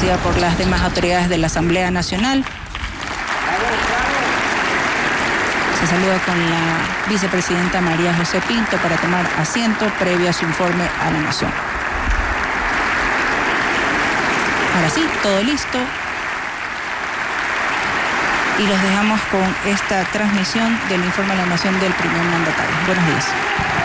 recibida por las demás autoridades de la Asamblea Nacional. Se saluda con la vicepresidenta María José Pinto para tomar asiento previo a su informe a la Nación. Ahora sí, todo listo. Y los dejamos con esta transmisión del informe a la Nación del primer mandatario. Buenos días.